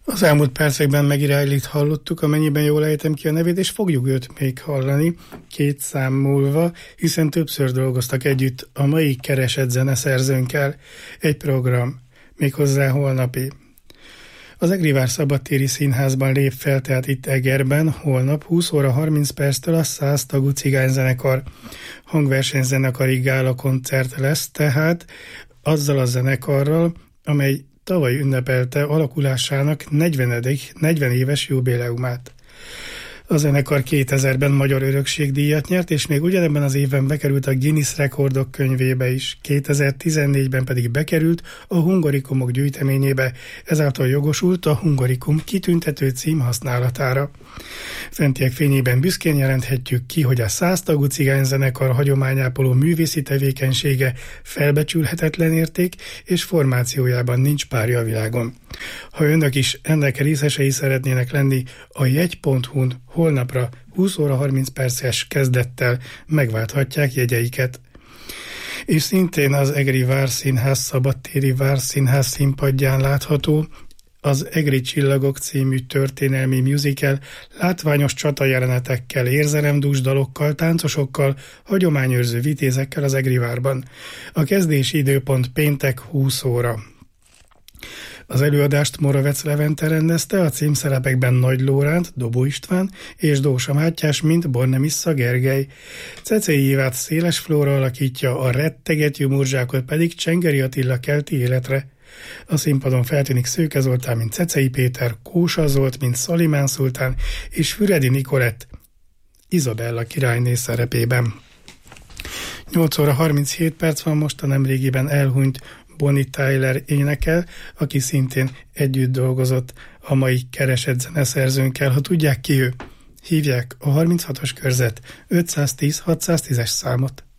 Az elmúlt percekben Maggie Riley-t hallottuk, amennyiben jól ejtem ki a nevét, és fogjuk őt még hallani 2 szám múlva, hiszen többször dolgoztak együtt a mai keresett zeneszerzőnkkel. Egy program, méghozzá holnapi. Az Egrivár Szabadtéri Színházban lép fel, tehát itt Egerben, holnap 20 óra 30 perctől a 100 tagú cigányzenekar hangversenyzenekari gála koncert lesz, tehát azzal a zenekarral, amely tavaly ünnepelte alakulásának 40 éves jubileumát. A zenekar 2000-ben Magyar Örökségdíjat nyert, és még ugyanebben az évben bekerült a Guinness Rekordok könyvébe is. 2014-ben pedig bekerült a Hungarikumok gyűjteményébe, ezáltal jogosult a Hungarikum kitüntető cím használatára. Fentiek fényében büszkén jelenthetjük ki, hogy a 100 tagú cigányzenekar hagyományápoló művészi tevékenysége felbecsülhetetlen érték, és formációjában nincs párja a világon. Ha önök is ennek részesei szeretnének lenni, a jegy.hu-n holnapra 20 óra 30 perces kezdettel megválthatják jegyeiket. És szintén az Egri Várszínház Szabadtéri Várszínház színpadján látható az Egri Csillagok című történelmi musical látványos csatajelenetekkel, érzelemdús dalokkal, táncosokkal, hagyományőrző vitézekkel az Egrivárban. A kezdési időpont péntek 20 óra. Az előadást Moravec Levente rendezte, a címszerepekben Nagy Lóránt, Dobó István és Dósa Mátyás, mint Bornemissza Gergely. Cecei Évát Széles Flóra alakítja, a retteget Jumurdzsákot pedig Csengeri Attila kelti életre. A színpadon feltűnik Szőke Zoltán, mint Cecei Péter, Kósa Zolt, mint Szalimán Szultán, és Füredi Nikolett Izabella királyné szerepében. 8 óra 37 perc van most, a nemrégiben elhunyt Bonnie Tyler énekel, aki szintén együtt dolgozott a mai keresett zeneszerzőnkkel. Ha tudják ki ő, hívják a 36-os körzet 510-610-es számot.